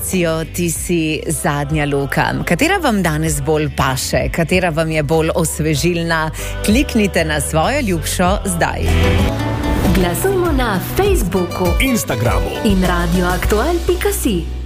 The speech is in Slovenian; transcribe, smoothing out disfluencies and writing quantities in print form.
generacijo Ti si zadnja Luka. Katera vam danes bolj paše, katera vam je bolj osvežilna? Kliknite na svojo ljubšo zdaj. Glasujmo na Facebooku, Instagramu in radioaktual.si.